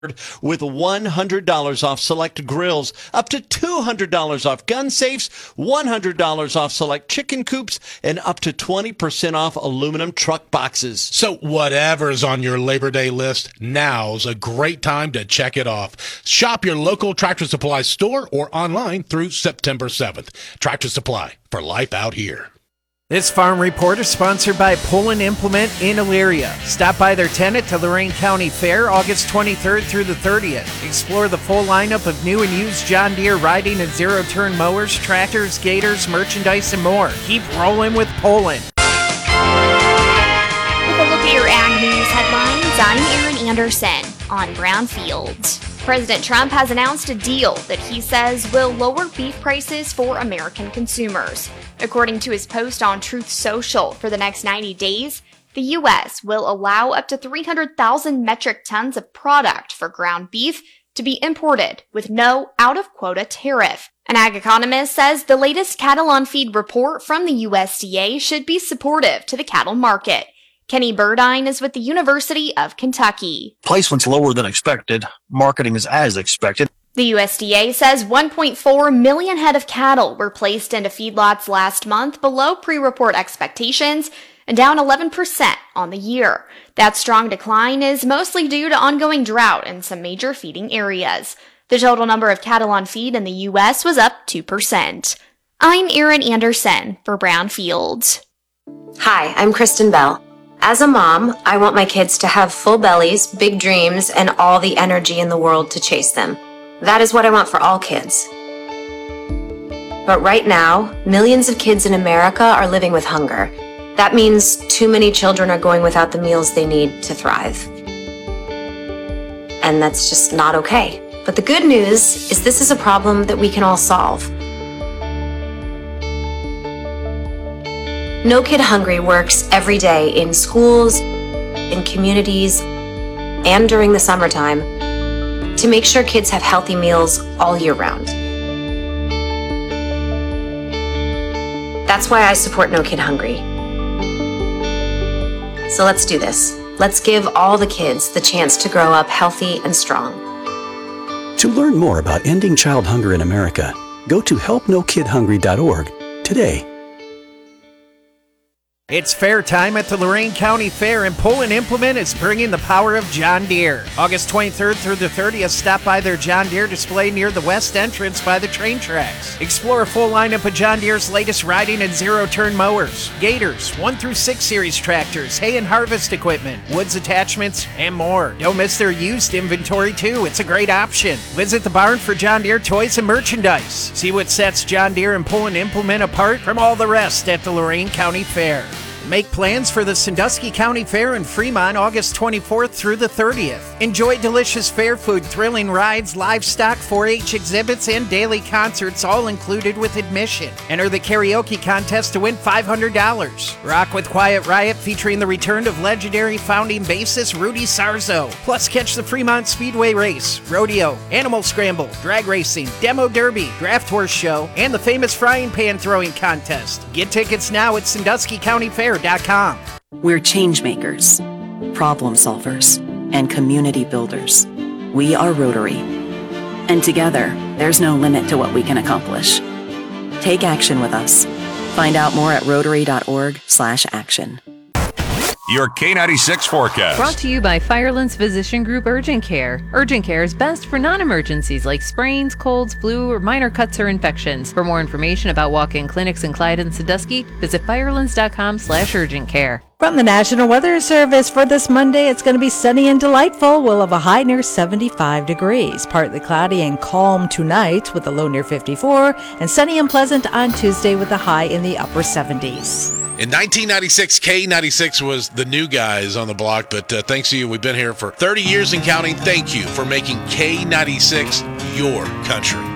with $100 off select grills, up to $200 off gun safes, $100 off select chicken coops, and up to 20% off aluminum truck boxes. So whatever's on your Labor Day list, now's a great time to check it off. Shop your local Tractor Supply store or online through September 7th. Tractor Supply, for life out here. This Farm Report is sponsored by Pull and Implement in Elyria. Stop by their tent at the Lorain County Fair, August 23rd through the 30th. Explore the full lineup of new and used John Deere riding and zero-turn mowers, tractors, gators, merchandise, and more. Keep rolling with Poland. With a look at your Ag News headlines, I'm Erin Anderson on Brownfield. President Trump has announced a deal that he says will lower beef prices for American consumers. According to his post on Truth Social, for the next 90 days, the U.S. will allow up to 300,000 metric tons of product for ground beef to be imported with no out-of-quota tariff. An ag economist says the latest cattle on feed report from the USDA should be supportive to the cattle market. Kenny Burdine is with the University of Kentucky. Placement's lower than expected. Marketing is as expected. The USDA says 1.4 million head of cattle were placed into feedlots last month, below pre-report expectations and down 11% on the year. That strong decline is mostly due to ongoing drought in some major feeding areas. The total number of cattle on feed in the U.S. was up 2%. I'm Erin Anderson for Brownfield. Hi, I'm Kristen Bell. As a mom, I want my kids to have full bellies, big dreams, and all the energy in the world to chase them. That is what I want for all kids. But right now, millions of kids in America are living with hunger. That means too many children are going without the meals they need to thrive. And that's just not okay. But the good news is this is a problem that we can all solve. No Kid Hungry works every day in schools, in communities, and during the summertime to make sure kids have healthy meals all year round. That's why I support No Kid Hungry. So let's do this. Let's give all the kids the chance to grow up healthy and strong. To learn more about ending child hunger in America, go to helpnokidhungry.org today. It's fair time at the Lorain County Fair, and Pull and Implement is bringing the power of John Deere. August 23rd through the 30th, stop by their John Deere display near the west entrance by the train tracks. Explore a full lineup of John Deere's latest riding and zero-turn mowers, gators, 1 through 6 series tractors, hay and harvest equipment, woods attachments, and more. Don't miss their used inventory too. It's a great option. Visit the barn for John Deere toys and merchandise. See what sets John Deere and Pull and Implement apart from all the rest at the Lorain County Fair. Make plans for the Sandusky County Fair in Fremont August 24th through the 30th. Enjoy delicious fair food, thrilling rides, livestock, 4-H exhibits, and daily concerts, all included with admission. Enter the karaoke contest to win $500. Rock with Quiet Riot featuring the return of legendary founding bassist Rudy Sarzo. Plus catch the Fremont Speedway Race, Rodeo, Animal Scramble, Drag Racing, Demo Derby, Draft Horse Show, and the famous Frying Pan Throwing Contest. Get tickets now at SanduskyCountyFair.com. We're change makers, problem solvers, and community builders. We are Rotary. And together, there's no limit to what we can accomplish. Take action with us. Find out more at rotary.org/action. Your K96 forecast. Brought to you by Firelands Physician Group Urgent Care. Urgent Care is best for non-emergencies like sprains, colds, flu, or minor cuts or infections. For more information about walk-in clinics in Clyde and Sandusky, visit firelands.com/urgent care. From the National Weather Service for this Monday, it's going to be sunny and delightful. We'll have a high near 75 degrees. Partly cloudy and calm tonight with a low near 54, and sunny and pleasant on Tuesday with a high in the upper 70s. In 1996, K96 was the new guys on the block, but thanks to you, we've been here for 30 years and counting. Thank you for making K96 your country.